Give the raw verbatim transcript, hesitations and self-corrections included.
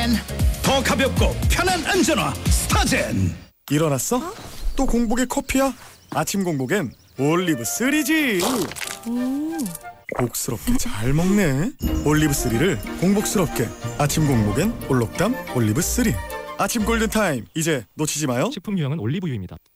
더 가볍고 편한 안전화 스타젠. 일어났어? 어? 또 공복에 커피야? 아침 공복엔 올리브 쓰리지. 오. 복스럽게 잘 먹네. 올리브 쓰리를 공복스럽게. 아침 공복엔 올록담 올리브 쓰리. 아침 골든타임 이제 놓치지 마요. 식품 유형은 올리브유입니다.